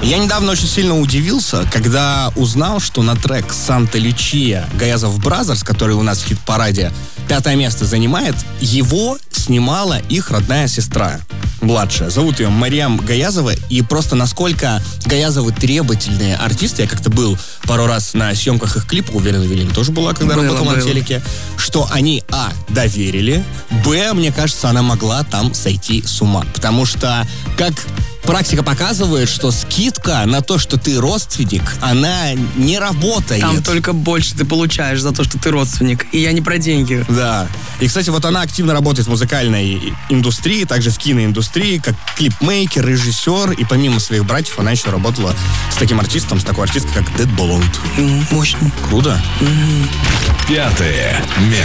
Я недавно очень сильно удивился, когда узнал, что на трек «Санта Лючия» Гаязов Бразерс, который у нас в хит-параде 5 место занимает, его снимала их родная сестра, младшая. Зовут ее Мариам Гаязова. И просто насколько Гаязовы требовательные артисты, я как-то был пару раз на съемках их клипа, уверен, Велин тоже была, когда работала на телеке, что они, доверили, мне кажется, она могла там сойти с ума. Потому что, как практика показывает, что скидка на то, что ты родственник, она не работает. Там только больше ты получаешь за то, что ты родственник. И я не про деньги. Да. И, кстати, вот она активно работает в музыкальной индустрии, также в киноиндустрии, как клипмейкер, режиссер. И помимо своих братьев, она еще работала с таким артистом, с такой артисткой, как Dead Blonde. Мощно. Круто. 5 место.